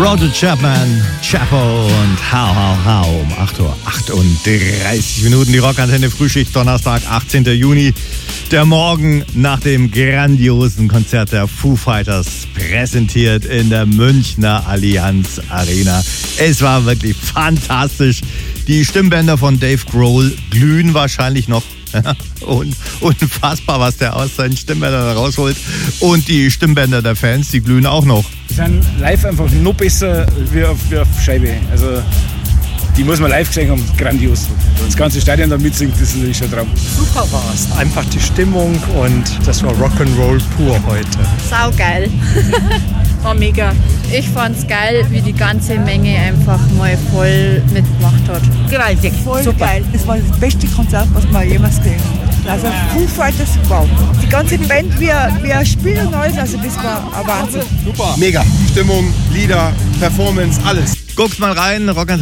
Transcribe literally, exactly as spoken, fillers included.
Roger Chapman, Chapo und How, How, How um acht Uhr achtunddreißig Minuten. Die Rockantenne Frühschicht, Donnerstag, achtzehnten Juni. Der Morgen nach dem grandiosen Konzert der Foo Fighters, präsentiert in der Münchner Allianz Arena. Es war wirklich fantastisch. Die Stimmbänder von Dave Grohl glühen wahrscheinlich noch. Und unfassbar, was der aus seinen Stimmbändern da rausholt. Und die Stimmbänder der Fans, die glühen auch noch. Die sind live einfach noch besser wie auf, wie auf Scheibe. Also die muss man live gesehen haben, grandios. Das ganze Stadion da mitsingen, das ist natürlich schon ein Traum. Super war es. Einfach die Stimmung und das war Rock'n'Roll pur heute. Saugeil. War mega. Ich fand's geil, wie die ganze Menge einfach mal voll mitgemacht hat. Gewaltig. Voll Super. geil. Das war das beste Konzert, was wir jemals gesehen haben. Also Foo Fighters, wow. Die ganze Band, wir, wir spielen und alles, also das war ein Wahnsinn. Super. Mega. Stimmung, Lieder, Performance, alles. Guckt mal rein, Rockantenne